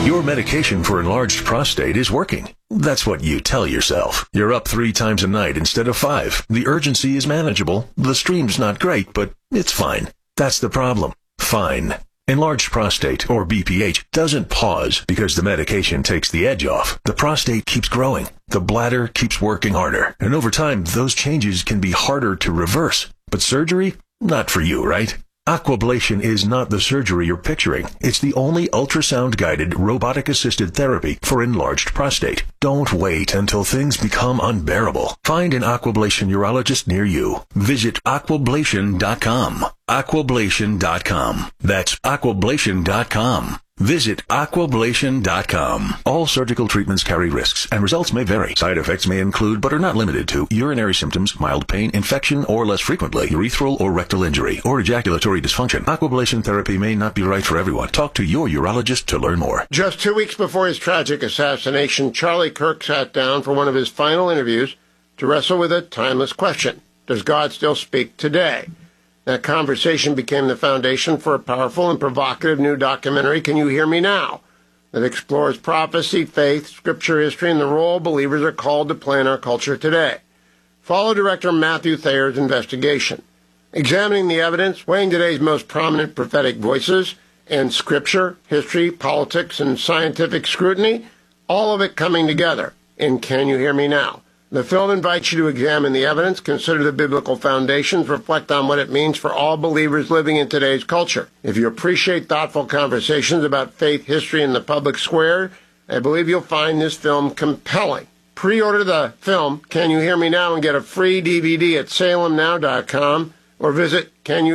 Your medication for enlarged prostate is working. That's what you tell yourself. You're up 3 times a night instead of 5. The urgency is manageable. The stream's not great, but it's fine. That's the problem. Fine. Enlarged prostate, or BPH, doesn't pause because the medication takes the edge off. The prostate keeps growing. The bladder keeps working harder. And over time, those changes can be harder to reverse. But surgery? Not for you, right? Aquablation is not the surgery you're picturing. It's the only ultrasound-guided, robotic-assisted therapy for enlarged prostate. Don't wait until things become unbearable. Find an Aquablation urologist near you. Visit aquablation.com. Aquablation.com. That's aquablation.com. Visit aquablation.com. All surgical treatments carry risks, and results may vary. Side effects may include, but are not limited to, urinary symptoms, mild pain, infection, or less frequently, urethral or rectal injury, or ejaculatory dysfunction. Aquablation therapy may not be right for everyone. Talk to your urologist to learn more. Just 2 weeks before his tragic assassination, Charlie Kirk sat down for one of his final interviews to wrestle with a timeless question. Does God still speak today? That conversation became the foundation for a powerful and provocative new documentary, Can You Hear Me Now?, that explores prophecy, faith, scripture, history, and the role believers are called to play in our culture today. Follow director Matthew Thayer's investigation, examining the evidence, weighing today's most prominent prophetic voices, and scripture, history, politics, and scientific scrutiny, all of it coming together in Can You Hear Me Now? The film invites you to examine the evidence, consider the biblical foundations, reflect on what it means for all believers living in today's culture. If you appreciate thoughtful conversations about faith, history, and the public square, I believe you'll find this film compelling. Pre-order the film, Can You Hear Me Now?, and get a free DVD at salemnow.com or visit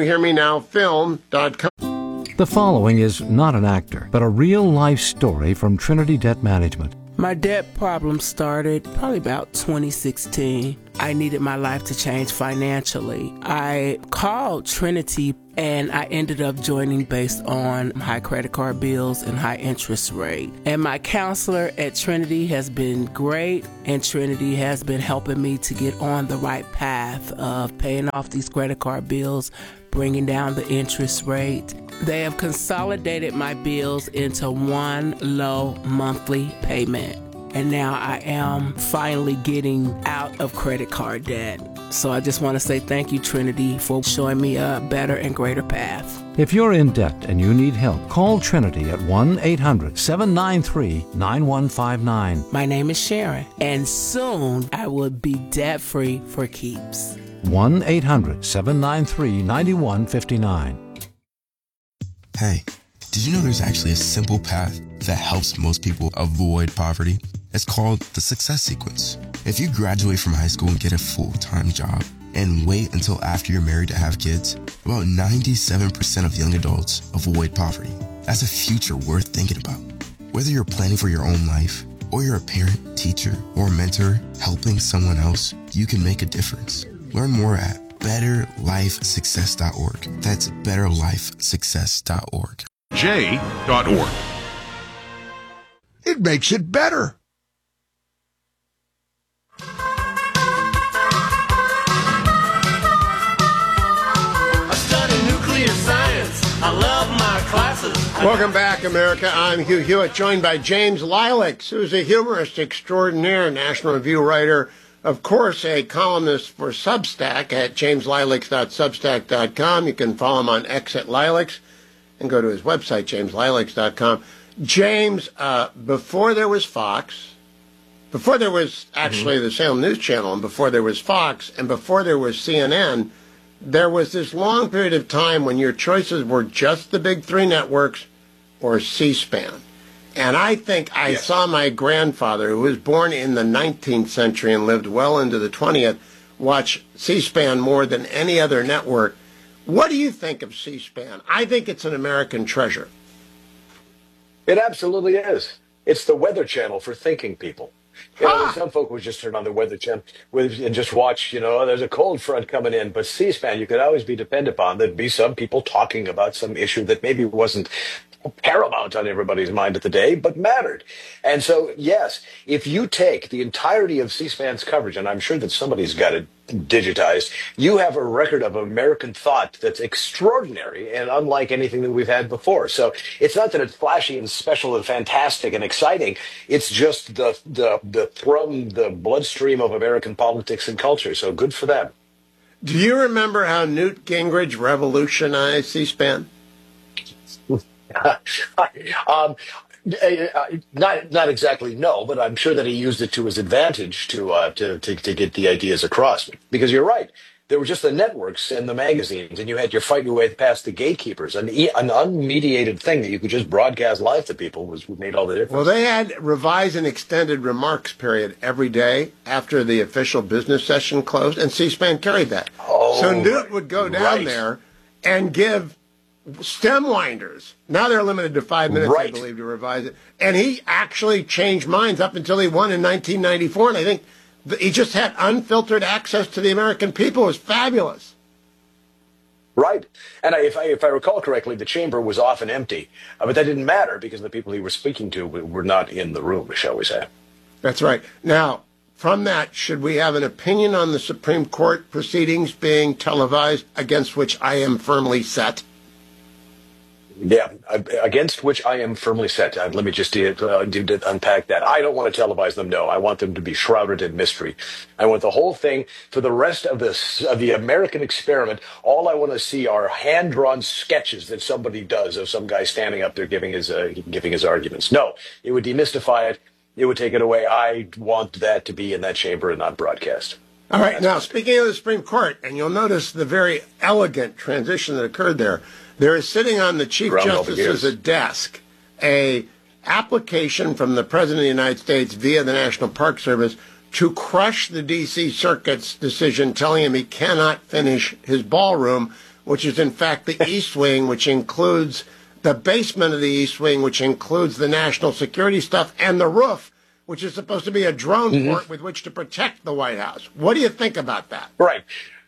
canyouhearmenowfilm.com. The following is not an actor, but a real-life story from Trinity Debt Management. My debt problem started probably about 2016. I needed my life to change financially. I called Trinity and I ended up joining based on high credit card bills and high interest rate. And my counselor at Trinity has been great, and Trinity has been helping me to get on the right path of paying off these credit card bills, bringing down the interest rate. They have consolidated my bills into one low monthly payment. And now I am finally getting out of credit card debt. So I just want to say thank you, Trinity, for showing me a better and greater path. If you're in debt and you need help, call Trinity at 1-800-793-9159. My name is Sharon, and soon I will be debt-free for keeps. 1-800-793-9159. Hey, did you know there's actually a simple path that helps most people avoid poverty? It's called the Success Sequence. If you graduate from high school and get a full-time job and wait until after you're married to have kids, about 97% of young adults avoid poverty. That's a future worth thinking about. Whether you're planning for your own life, or you're a parent, teacher, or mentor helping someone else, you can make a difference. Learn more at betterlifesuccess.org. That's betterlifesuccess.org. J.org. It makes it better. I study nuclear science. I love my classes. Welcome back, America. I'm Hugh Hewitt, joined by James Lileks, who's a humorist extraordinaire, National Review writer, of course, a columnist for Substack at jameslilex.substack.com. You can follow him on X at Lilex and go to his website, jameslilex.com. James, before there was Fox, before there was actually the Salem News Channel, and before there was Fox, and before there was CNN, there was this long period of time when your choices were just the big three networks or C-SPAN. And I think I saw my grandfather, who was born in the 19th century and lived well into the 20th, watch C-SPAN more than any other network. What do you think of C-SPAN? I think it's an American treasure. It absolutely is. It's the Weather Channel for thinking people. You know, some folk would just turn on the Weather Channel and just watch, there's a cold front coming in. But C-SPAN, you could always be dependent upon. There'd be some people talking about some issue that maybe wasn't paramount on everybody's mind at the day, but mattered. And so, yes, if you take the entirety of C-SPAN's coverage, and I'm sure that somebody's got it digitized, you have a record of American thought that's extraordinary and unlike anything that we've had before. So it's not that it's flashy and special and fantastic and exciting. It's just from the bloodstream of American politics and culture. So good for them. Do you remember how Newt Gingrich revolutionized C-SPAN? Not exactly, no, but I'm sure that he used it to his advantage to get the ideas across. Because you're right, there were just the networks and the magazines, and you had your fight your way past the gatekeepers. An unmediated thing that you could just broadcast live to people was what made all the difference. Well, they had revised and extended remarks period every day after the official business session closed, and C-SPAN carried that. Oh, so Newt would go down there and give stem winders. Now they're limited to 5 minutes, I believe, to revise it. And he actually changed minds up until he won in 1994. And I think he just had unfiltered access to the American people. It was fabulous. Right. And if I recall correctly, the chamber was often empty. But that didn't matter because the people he was speaking to were not in the room, shall we say. That's right. Now, from that, should we have an opinion on the Supreme Court proceedings being televised, against which I am firmly set? Yeah, against which I am firmly set. Let me just unpack that. I don't want to televise them, no. I want them to be shrouded in mystery. I want the whole thing, for the rest of the American experiment, all I want to see are hand-drawn sketches that somebody does of some guy standing up there giving his arguments. No, it would demystify it. It would take it away. I want that to be in that chamber and not broadcast. All right, now, speaking of the Supreme Court, and you'll notice the very elegant transition that occurred there. There is sitting on the Chief Justice's desk a application from the President of the United States via the National Park Service to crush the D.C. Circuit's decision telling him he cannot finish his ballroom, which is in fact the East Wing, which includes the basement of the East Wing, which includes the national security stuff, and the roof, which is supposed to be a drone port with which to protect the White House. What do you think about that? Right.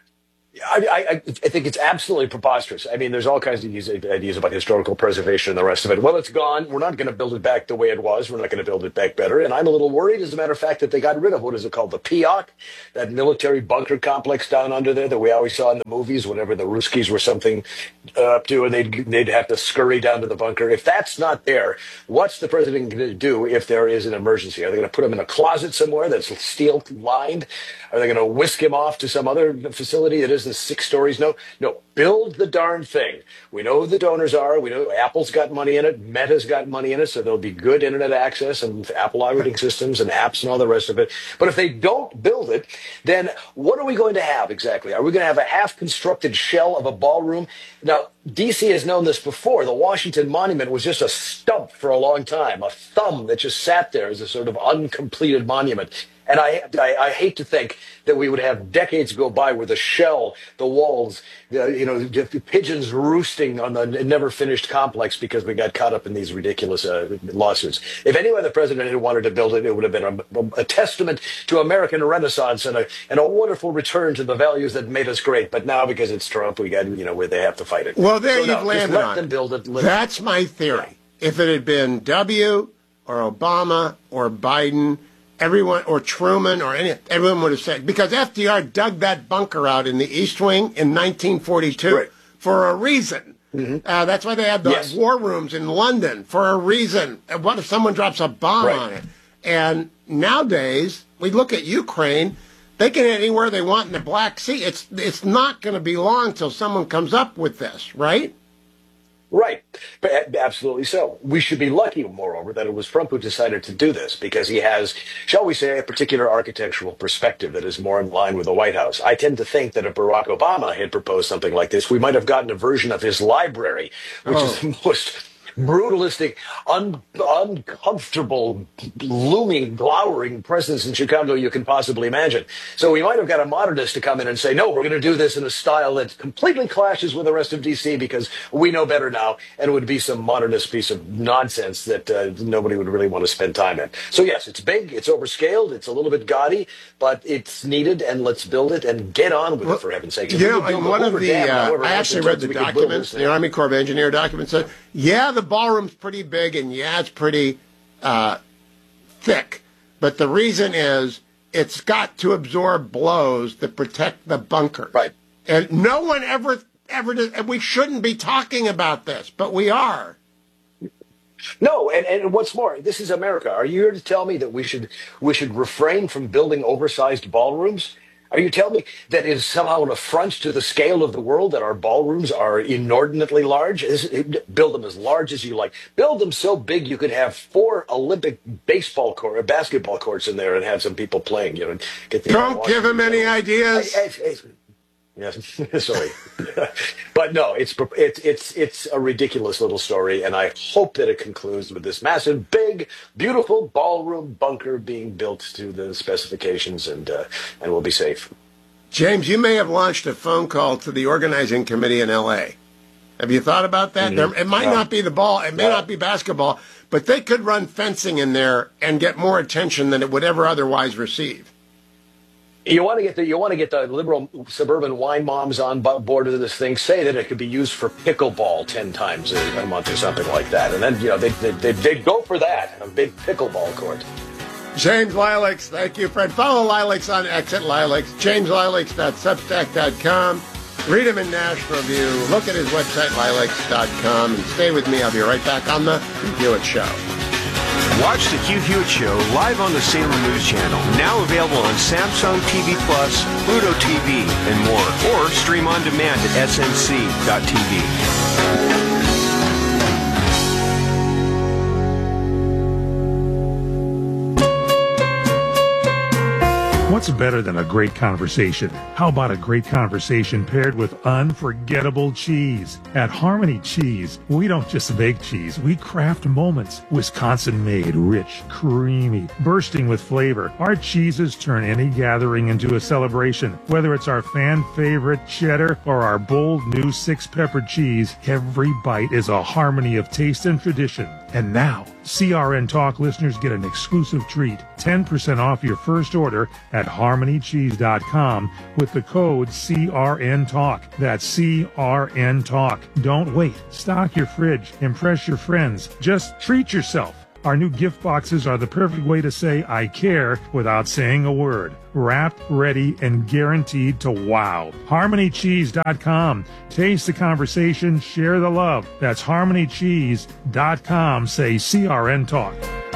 I think it's absolutely preposterous. I mean, there's all kinds of ideas about historical preservation and the rest of it. Well, it's gone. We're not going to build it back the way it was. We're not going to build it back better. And I'm a little worried, as a matter of fact, that they got rid of, what is it called, the PIOC, that military bunker complex down under there that we always saw in the movies whenever the Ruskies were something up to, and they'd have to scurry down to the bunker. If that's not there, what's the president going to do if there is an emergency? Are they going to put him in a closet somewhere that's steel-lined? Are they going to whisk him off to some other facility that isn't 6 stories? No. Build the darn thing. We know who the donors are. We know Apple's got money in it. Meta's got money in it, so there'll be good internet access and Apple operating systems and apps and all the rest of it. But if they don't build it, then what are we going to have exactly? Are we going to have a half-constructed shell of a ballroom? Now, D.C. has known this before. The Washington Monument was just a stump for a long time, a thumb that just sat there as a sort of uncompleted monument. And I hate to think that we would have decades go by with the shell, the walls, the pigeons roosting on the never finished complex because we got caught up in these ridiculous lawsuits. If any other president had wanted to build it, it would have been a testament to American Renaissance and a wonderful return to the values that made us great. But now, because it's Trump, we got where they have to fight it. Well, there you've landed let on them build it. That's my theory. If it had been W or Obama or Biden, everyone, or Truman, or everyone would have said, because FDR dug that bunker out in the East Wing in 1942 for a reason. That's why they had the war rooms in London, for a reason. What if someone drops a bomb on it? And nowadays, we look at Ukraine, they can hit anywhere they want in the Black Sea. It's not going to be long till someone comes up with this, right? Right. Absolutely so. We should be lucky, moreover, that it was Trump who decided to do this because he has, shall we say, a particular architectural perspective that is more in line with the White House. I tend to think that if Barack Obama had proposed something like this, we might have gotten a version of his library, which is the most brutalistic, uncomfortable, looming, glowering presence in Chicago you can possibly imagine. So we might have got a modernist to come in and say, no, we're going to do this in a style that completely clashes with the rest of D.C. because we know better now, and it would be some modernist piece of nonsense that nobody would really want to spend time in. So yes, it's big, it's overscaled, it's a little bit gaudy, but it's needed, and let's build it and get on with it, for heaven's sake. I actually read the documents, the Army Corps of Engineer documents said, the the ballroom's pretty big and yeah, it's pretty thick. But the reason is it's got to absorb blows that protect the bunker. Right. And no one ever does, and we shouldn't be talking about this, but we are. No, and what's more, this is America. Are you here to tell me that we should refrain from building oversized ballrooms? Are you telling me that it is somehow an affront to the scale of the world that our ballrooms are inordinately large? Build them as large as you like. Build them so big you could have 4 Olympic basketball courts in there and have some people playing. Don't give him any ideas. Yes, sorry, but no, it's a ridiculous little story, and I hope that it concludes with this massive, big, beautiful ballroom bunker being built to the specifications, and we'll be safe. James, you may have launched a phone call to the organizing committee in L.A. Have you thought about that? Mm-hmm. It might not be the ball, it may not be basketball, but they could run fencing in there and get more attention than it would ever otherwise receive. You want to get the liberal suburban wine moms on board with this thing. Say that it could be used for pickleball 10 times a month or something like that, and then they'd go for that, a big pickleball court. James Lilacs, thank you, friend. Follow Lilacs on X at Lilacs. JamesLilacs.substack.com. Read him in National Review. Look at his website lilacs.com, and stay with me. I'll be right back on the Hugh Hewitt Show. Watch the Hugh Hewitt Show live on the Salem News Channel, now available on Samsung TV Plus, Pluto TV, and more. Or stream on demand at snc.tv. What's better than a great conversation? How about a great conversation paired with unforgettable cheese? At Harmony Cheese, we don't just make cheese, we craft moments. Wisconsin-made, rich, creamy, bursting with flavor. Our cheeses turn any gathering into a celebration. Whether it's our fan favorite cheddar or our bold new 6-pepper cheese, every bite is a harmony of taste and tradition. And now, CRN Talk listeners get an exclusive treat, 10% off your first order at harmonycheese.com with the code CRN Talk. That's CRN Talk. Don't wait. Stock your fridge. Impress your friends. Just treat yourself. Our new gift boxes are the perfect way to say I care without saying a word. Wrapped, ready, and guaranteed to wow. HarmonyCheese.com. Taste the conversation, share the love. That's HarmonyCheese.com. Say CRN Talk.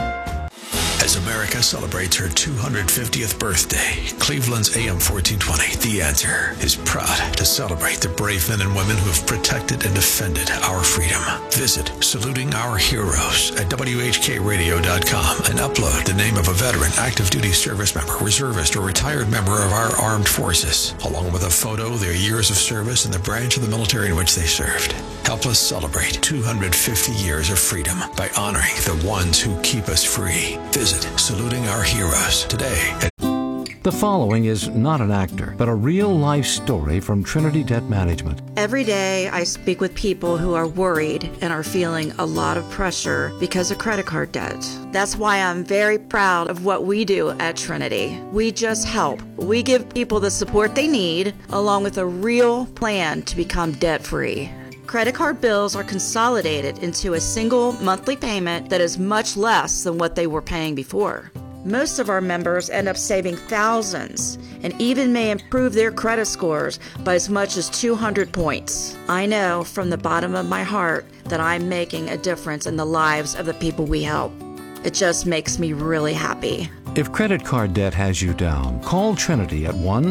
As America celebrates her 250th birthday, Cleveland's AM 1420, The Answer, is proud to celebrate the brave men and women who have protected and defended our freedom. Visit Saluting Our Heroes at WHKRadio.com and upload the name of a veteran, active duty service member, reservist, or retired member of our armed forces, along with a photo, their years of service, and the branch of the military in which they served. Help us celebrate 250 years of freedom by honoring the ones who keep us free. Visit Saluting Our Heroes today. The following is not an actor, but a real-life story from Trinity Debt Management. Every day I speak with people who are worried and are feeling a lot of pressure because of credit card debt. That's why I'm very proud of what we do at Trinity. We just help. We give people the support they need, along with a real plan to become debt-free. Credit card bills are consolidated into a single monthly payment that is much less than what they were paying before. Most of our members end up saving thousands and even may improve their credit scores by as much as 200 points. I know from the bottom of my heart that I'm making a difference in the lives of the people we help. It just makes me really happy. If credit card debt has you down, call Trinity at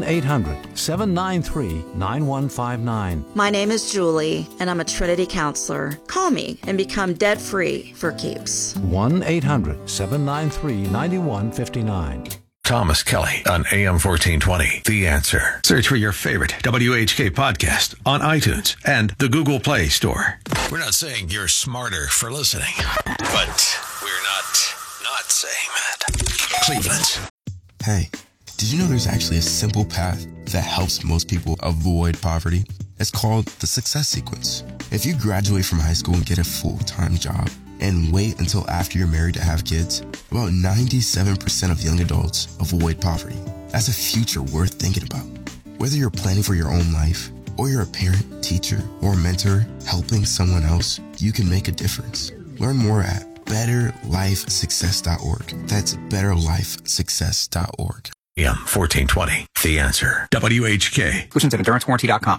1-800-793-9159. My name is Julie, and I'm a Trinity counselor. Call me and become debt-free for keeps. 1-800-793-9159. Thomas Kelly on AM 1420, The Answer. Search for your favorite WHK podcast on iTunes and the Google Play Store. We're not saying you're smarter for listening, but we're not saying that. Cleveland. Hey, did you know there's actually a simple path that helps most people avoid poverty? It's called the Success Sequence. If you graduate from high school and get a full-time job and wait until after you're married to have kids, about 97% of young adults avoid poverty. That's a future worth thinking about. Whether you're planning for your own life, or you're a parent, teacher, or mentor helping someone else, you can make a difference. Learn more at betterlifesuccess.org. That's betterlifesuccess.org. AM 1420, The Answer. WHK. Solutions at EnduranceWarranty.com.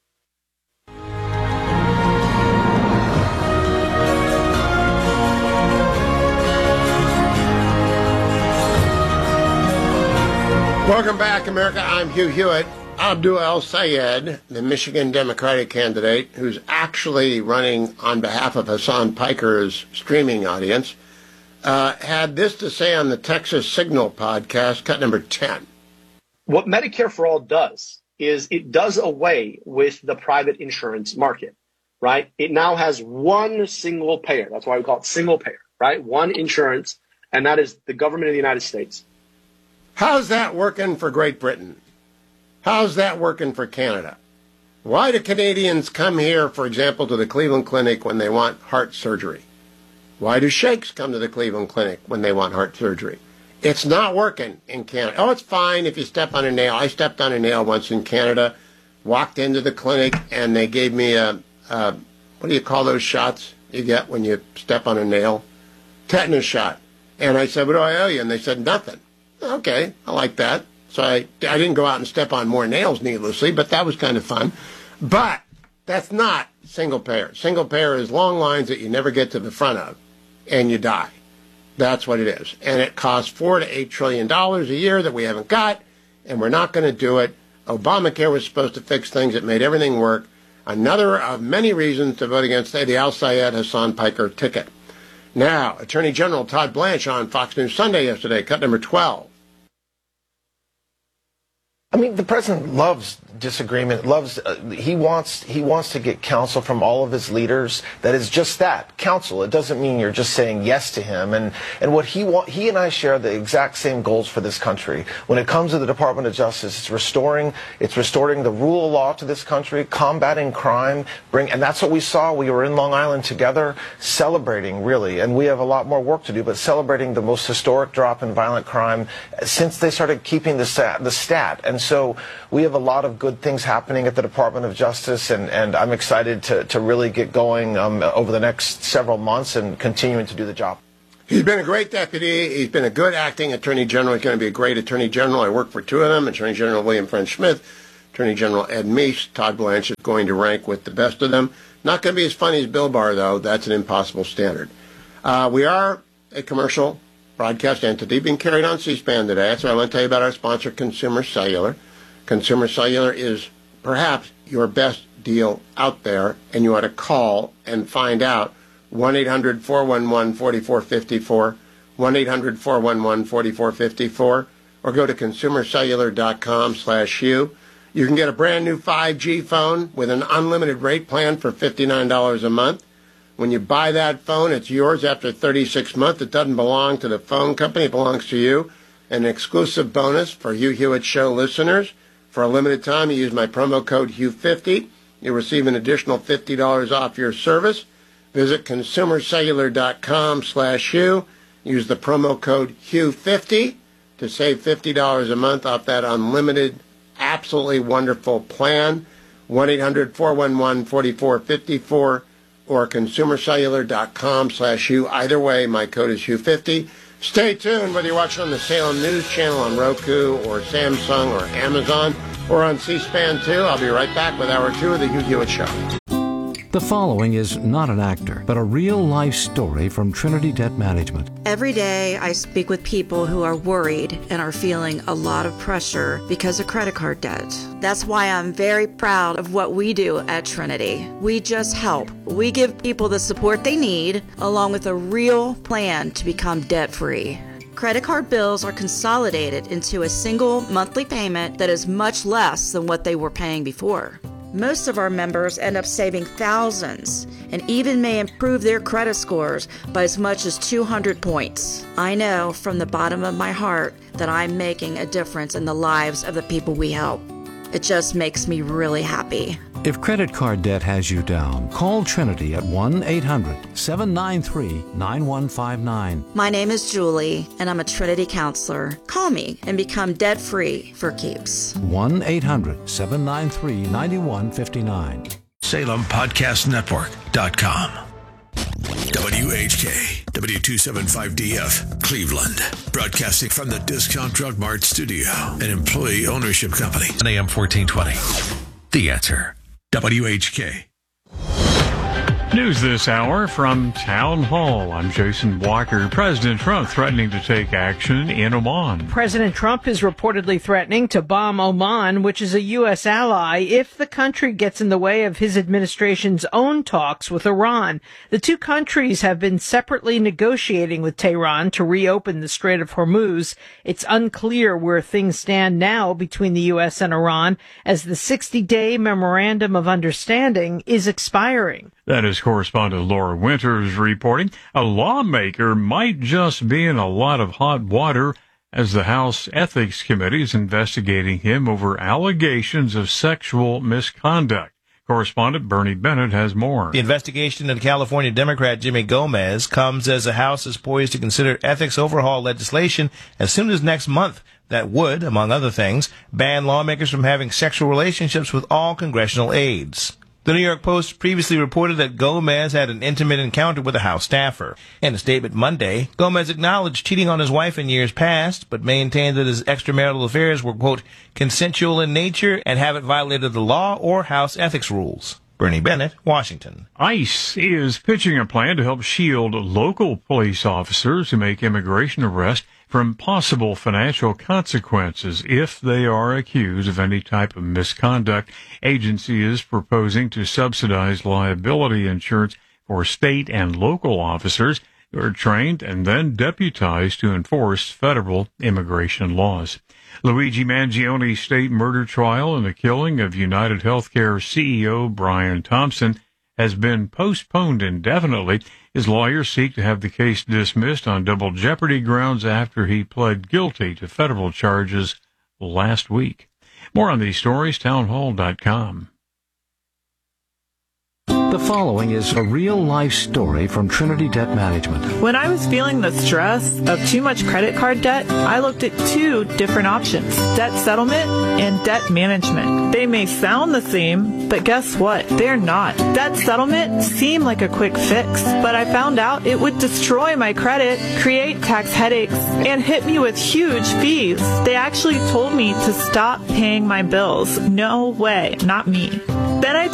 Welcome back, America. I'm Hugh Hewitt. Abdul El-Sayed, the Michigan Democratic candidate, who's actually running on behalf of Hassan Piker's streaming audience, had this to say on the Texas Signal podcast, cut number 10. What Medicare for All does is it does away with the private insurance market, right? It now has one single payer. That's why we call it single payer, right? One insurance, and that is the government of the United States. How's that working for Great Britain? How's that working for Canada? Why do Canadians come here, for example, to the Cleveland Clinic when they want heart surgery? Why do sheikhs come to the Cleveland Clinic when they want heart surgery? It's not working in Canada. Oh, it's fine if you step on a nail. I stepped on a nail once in Canada, walked into the clinic, and they gave me a what do you call those shots you get when you step on a nail? Tetanus shot. And I said, what do I owe you? And they said, nothing. Okay, I like that. So I didn't go out and step on more nails needlessly, but that was kind of fun. But that's not single payer. Single payer is long lines that you never get to the front of, and you die. That's what it is. And it costs $4 to $8 trillion a year that we haven't got, and we're not going to do it. Obamacare was supposed to fix things. It made everything work. Another of many reasons to vote against the Al-Sayed Hassan Piker ticket. Now, Attorney General Todd Blanche on Fox News Sunday yesterday, cut number 12. I mean, the president loves disagreement, he wants to get counsel from all of his leaders. That is just that, counsel. It doesn't mean you're just saying yes to him. And what he and I share the exact same goals for this country. When it comes to the Department of Justice, it's restoring the rule of law to this country, combating crime, and that's what we saw. We were in Long Island together, celebrating, really, and we have a lot more work to do, but celebrating the most historic drop in violent crime since they started keeping the stat. And so we have a lot of good things happening at the Department of Justice, and I'm excited to really get going over the next several months and continuing to do the job. He's been a great deputy. He's been a good acting attorney general. He's going to be a great attorney general. I work for two of them, Attorney General William French Smith, Attorney General Ed Meese. Todd Blanche is going to rank with the best of them. Not going to be as funny as Bill Barr, though. That's an impossible standard. We are a commercial broadcast entity being carried on C-SPAN today. That's why I want to tell you about our sponsor, Consumer Cellular. Consumer Cellular is perhaps your best deal out there, and you ought to call and find out. 1-800-411-4454, 1-800-411-4454, or go to consumercellular.com/Hugh. You can get a brand new 5G phone with an unlimited rate plan for $59 a month. When you buy that phone, it's yours after 36 months. It doesn't belong to the phone company. It belongs to you. An exclusive bonus for Hugh Hewitt Show listeners. For a limited time, you use my promo code HUGH50. You'll receive an additional $50 off your service. Visit consumercellular.com/Hugh. Use the promo code HUGH50 to save $50 a month off that unlimited, absolutely wonderful plan. 1-800-411-4454 or consumercellular.com/Hugh. Either way, my code is HUGH50. Stay tuned, whether you're watching on the Salem News Channel on Roku or Samsung or Amazon or on C-SPAN 2. I'll be right back with Hour 2 of the Hugh Hewitt Show. The following is not an actor, but a real-life story from Trinity Debt Management. Every day, I speak with people who are worried and are feeling a lot of pressure because of credit card debt. That's why I'm very proud of what we do at Trinity. We just help. We give people the support they need, along with a real plan to become debt-free. Credit card bills are consolidated into a single monthly payment that is much less than what they were paying before. Most of our members end up saving thousands and even may improve their credit scores by as much as 200 points. I know from the bottom of my heart that I'm making a difference in the lives of the people we help. It just makes me really happy. If credit card debt has you down, call Trinity at 1-800-793-9159. My name is Julie, and I'm a Trinity counselor. Call me and become debt-free for keeps. 1-800-793-9159. SalemPodcastNetwork.com. WHK, W275DF, Cleveland. Broadcasting from the Discount Drug Mart studio, an employee ownership company. AM 1420. The Answer. WHK. News this hour from Town Hall. I'm Jason Walker. President Trump threatening to take action in Oman. President Trump is reportedly threatening to bomb Oman, which is a U.S. ally, if the country gets in the way of his administration's own talks with Iran. The two countries have been separately negotiating with Tehran to reopen the Strait of Hormuz. It's unclear where things stand now between the U.S. and Iran, as the 60-day Memorandum of Understanding is expiring. That is correspondent Laura Winters reporting. A lawmaker might just be in a lot of hot water as the House Ethics Committee is investigating him over allegations of sexual misconduct. Correspondent Bernie Bennett has more. The investigation into California Democrat Jimmy Gomez comes as the House is poised to consider ethics overhaul legislation as soon as next month that would, among other things, ban lawmakers from having sexual relationships with all congressional aides. The New York Post previously reported that Gomez had an intimate encounter with a House staffer. In a statement Monday, Gomez acknowledged cheating on his wife in years past, but maintained that his extramarital affairs were, quote, consensual in nature and haven't violated the law or House ethics rules. Bernie Bennett, Washington. ICE is pitching a plan to help shield local police officers who make immigration arrests from possible financial consequences if they are accused of any type of misconduct. Agency is proposing to subsidize liability insurance for state and local officers who are trained and then deputized to enforce federal immigration laws. Luigi Mangione state murder trial and the killing of United Healthcare CEO Brian Thompson has been postponed indefinitely. His lawyers seek to have the case dismissed on double jeopardy grounds after he pled guilty to federal charges last week. More on these stories, townhall.com. The following is a real-life story from Trinity Debt Management. When I was feeling the stress of too much credit card debt, I looked at two different options: debt settlement and debt management. They may sound the same, but guess what? They're not. Debt settlement seemed like a quick fix, but I found out it would destroy my credit, create tax headaches, and hit me with huge fees. They actually told me to stop paying my bills. No way, not me. Then I